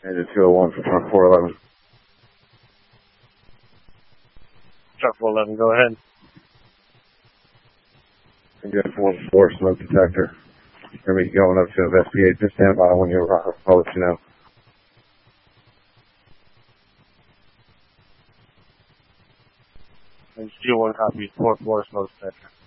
Engine 201 for truck 411. Truck 411, go ahead. Engine 4 smoke detector. Going to be going up to investigate. Just stand by when you're I'll let you know. Engine 201 copy, 4 smoke detector.